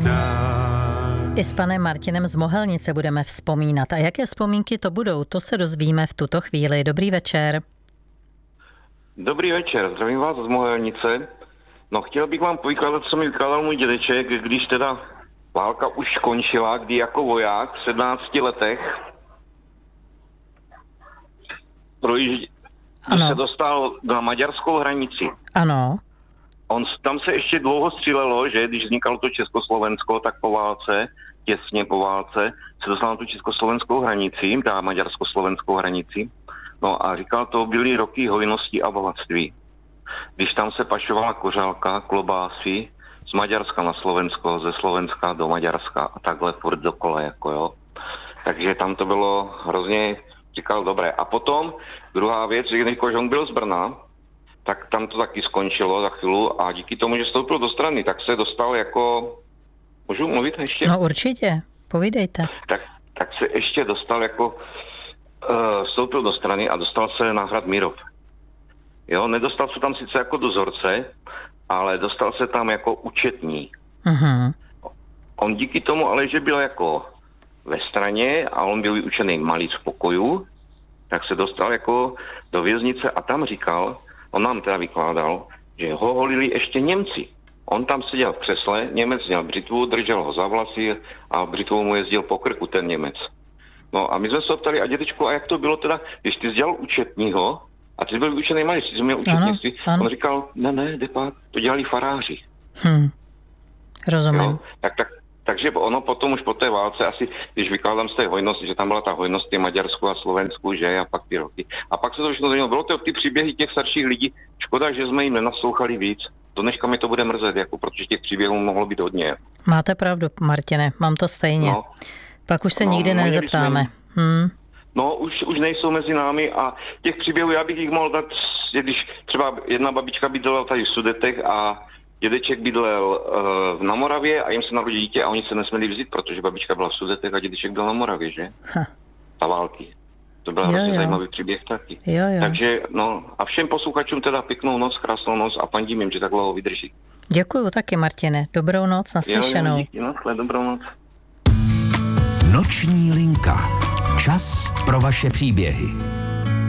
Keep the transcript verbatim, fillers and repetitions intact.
I s panem Martinem z Mohelnice budeme vzpomínat. A jaké vzpomínky to budou, to se dozvíme v tuto chvíli. Dobrý večer. Dobrý večer, zdravím vás z Mohelnice. No, chtěl bych vám povykládat, co mi vykládal můj dědeček, když teda válka už skončila, kdy jako voják v sedmnácti letech projíždě, se dostal na maďarskou hranici. Ano. On, tam se ještě dlouho střílelo, že když vznikalo to Československo, tak po válce, těsně po válce, se dostal na tu československou hranici, ta maďarsko-slovenskou hranici. No a říkal, to byly roky hojnosti a bohatství. Když tam se pašovala kořálka, klobásy z Maďarska na Slovensko, ze Slovenska do Maďarska a takhle furt dokola, jako jo. Takže tam to bylo hrozně, říkal, dobré. A potom druhá věc, že když on byl z Brna, tak tam to taky skončilo za chvíli a díky tomu, že vstoupil do strany, tak se dostal jako... Můžu mluvit ještě? No určitě, povídejte. Tak, tak se ještě dostal jako... Uh, vstoupil do strany a dostal se na hrad Mírov. Jo, nedostal se tam sice jako dozorce, ale dostal se tam jako účetní. Uh-huh. On díky tomu, ale že byl jako ve straně a on byl vyučený malý z pokoju, tak se dostal jako do věznice a tam říkal, on nám teda vykládal, že ho holili ještě Němci. On tam seděl v křesle, Němec měl břitvu, držel ho za vlasy a břitvou mu jezdil po krku ten Němec. No a my jsme se ptali, a dědečku, a jak to bylo teda, když ty jsi dělal účetního, a ty jsi byl vyučený malý, jsi měl účetnictví, on říkal, ne, ne, depát, to dělali faráři. Hmm. Rozumím. Jo? Tak, tak, takže ono potom už po té válce, asi když vykládám z té hojnosti, že tam byla ta hojnost v Maďarsku a Slovensku, že a pak ty roky. A pak se to všechno změnilo. Bylo to ty příběhy těch starších lidí, škoda, že jsme jim nenaslouchali víc. Do dneška mi to bude mrzet, jako, protože těch příběhů mohlo být hodně. Máte pravdu, Martine, mám to stejně. No. Pak už se no, nikdy nezeptáme. Jsme... Hmm. No, už, už nejsou mezi námi a těch příběhů já bych jich mohl dát, když třeba jedna babička bydlela tady v Sudetech a dědeček bydlel uh, na Moravě a jim se narodí dítě a oni se nesměli vzít, protože babička byla v Sudetech a dědeček byl na Moravě, že? Ha. Ta války. To byl hrozně zajímavý příběh taky. Jo, jo. Takže, no, a všem posluchačům teda pěknou noc, krásnou noc a fandím jim, že tak dlouho vydrží. Děkuju taky, Martine. Dobrou noc, naslyšenou. Jo, díky, no, dobrou noc. Noční linka. Čas pro vaše příběhy.